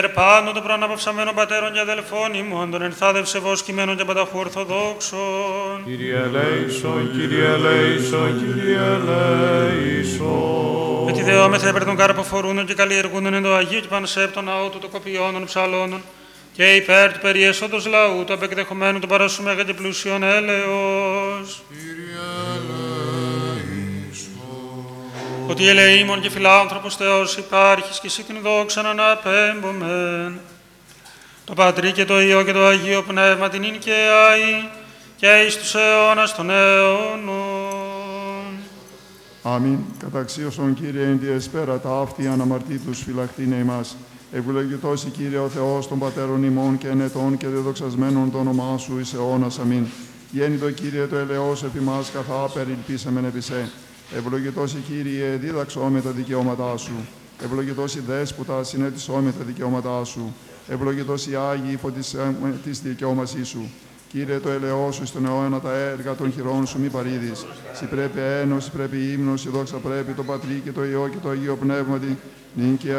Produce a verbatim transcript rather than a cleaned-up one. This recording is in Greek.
Πάνω των προαναπαυσαμένων πατέρων και αδελφών ημών, των ενθάδευσε βος κειμένων και πανταχού ορθοδόξων. Κύριε ελέησον, Κύριε ελέησον, Κύριε ελέησον. Με τη δεόμεθα υπέρ των καρποφορούντων και καλλιεργούντων εν το Αγίο και πανσέπτων ναό του, το κοπιών των ψαλώνων, και υπέρ του περιέσοντος λαού, του απεκδεχομένου των παρασού μέγα και πλούσιον έλεος. Ότι ελεήμων και φιλάνθρωπος Θεός υπάρχεις και εσύ την δόξα να αναπέμπομεν. Το Πατρί και το Υιό και το Αγίο Πνεύμα την ειν και αεί και εις τους αιώνας των αιώνων. Αμήν. Καταξίωσον Κύριε εν τη εσπέρα τα αυτή αναμαρτήτους φυλακτήνε ημάς. Ευλογητός η Κύριε ο Θεός των πατέρων ημών και ενετών και δεδοξασμένων το όνομά σου εις αιώνας. Αμήν. Γέννητο Κύριε το ελεός επί μας καθά περιλπίσαμεν επί σε. Ευλογητός η Κύριε, δίδαξό με τα δικαιώματά σου. Ευλογητός η Δέσποτα, συνέτησό με τα δικαιώματά σου. Ευλογητός η Άγιοι, φωτισέ με τις δικαιώμασή σου. Κύριε, το ελαιό σου στον αιώνα τα έργα των χειρών σου μη παρήδεις. Συ πρέπει ένωση, πρέπει ύμνος, η δόξα πρέπει το Πατρί και το Υιό και το Αγίο Πνεύματι, νυν και